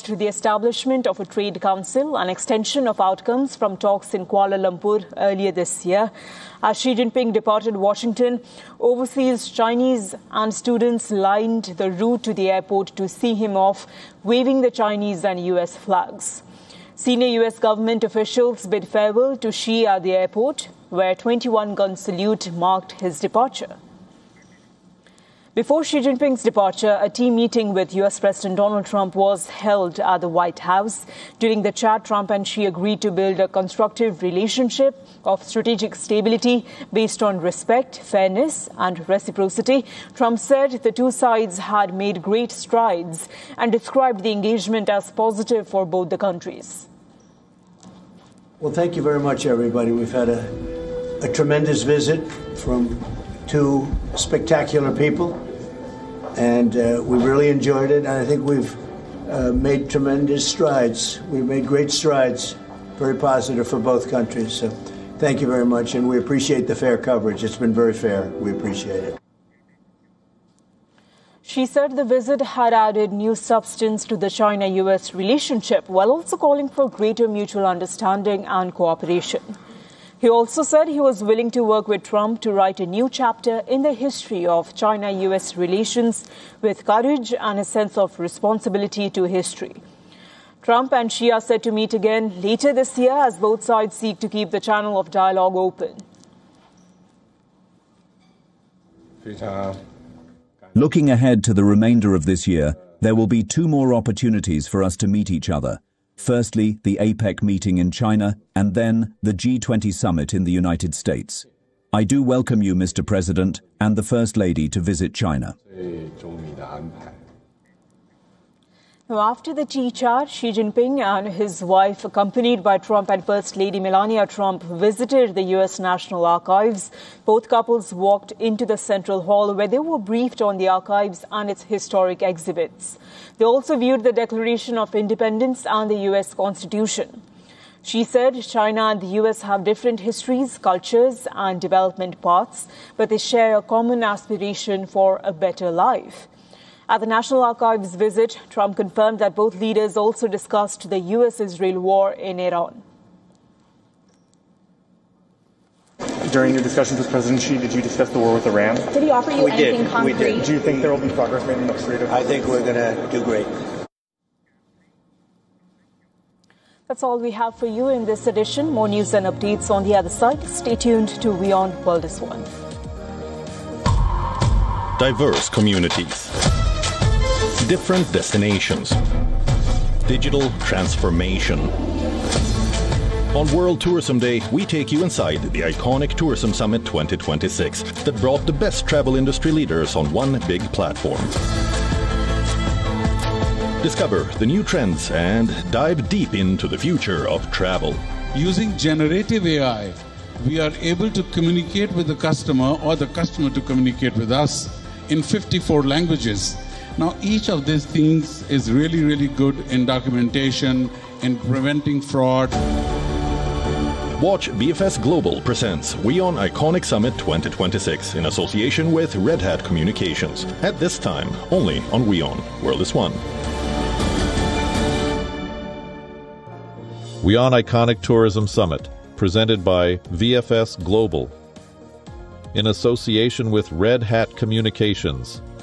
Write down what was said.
announced the establishment of a trade council, an extension of outcomes from talks in Kuala Lumpur earlier this year. As Xi Jinping departed Washington, overseas Chinese and students lined the route to the airport to see him off, waving the Chinese and US flags. Senior US government officials bid farewell to Xi at the airport, where 21-gun salute marked his departure. Before Xi Jinping's departure, a team meeting with US President Donald Trump was held at the White House. During the chat, Trump and Xi agreed to build a constructive relationship of strategic stability based on respect, fairness, and reciprocity. Trump said the two sides had made great strides and described the engagement as positive for both the countries. Well, thank you very much, everybody. We've had a tremendous visit from two spectacular people, and we really enjoyed it. And I think we've made tremendous strides. We've made great strides, very positive for both countries. So thank you very much, and we appreciate the fair coverage. It's been very fair. We appreciate it. She said the visit had added new substance to the China-US relationship, while also calling for greater mutual understanding and cooperation. He also said he was willing to work with Trump to write a new chapter in the history of China-US relations with courage and a sense of responsibility to history. Trump and Xi are set to meet again later this year as both sides seek to keep the channel of dialogue open. Looking ahead to the remainder of this year, there will be two more opportunities for us to meet each other. Firstly, the APEC meeting in China, and then the G20 summit in the United States. I do welcome you, Mr. President, and the First Lady to visit China. After the tea chat, Xi Jinping and his wife, accompanied by Trump and First Lady Melania Trump, visited the U.S. National Archives. Both couples walked into the Central Hall, where they were briefed on the archives and its historic exhibits. They also viewed the Declaration of Independence and the U.S. Constitution. She said China and the U.S. have different histories, cultures, and development paths, but they share a common aspiration for a better life. At the National Archives visit, Trump confirmed that both leaders also discussed the U.S.-Israel war in Iran. During your discussions with President Xi, did you discuss the war with Iran? Did he offer you anything concrete? We did. Do you think there will be progress made in the Strait of Hormuz? I think we're going to do great. That's all we have for you in this edition. More news and updates on the other side. Stay tuned to WION World is One. Diverse communities. Different destinations. Digital transformation. On World Tourism Day, we take you inside the iconic Tourism Summit 2026 that brought the best travel industry leaders on one big platform. Discover the new trends and dive deep into the future of travel. Using generative AI, we are able to communicate with the customer or the customer to communicate with us in 54 languages. Now, each of these things is really, really good in documentation, in preventing fraud. Watch BFS Global presents WION Iconic Summit 2026 in association with Red Hat Communications. At this time, only on WION World is One. WION Iconic Tourism Summit, presented by VFS Global, in association with Red Hat Communications.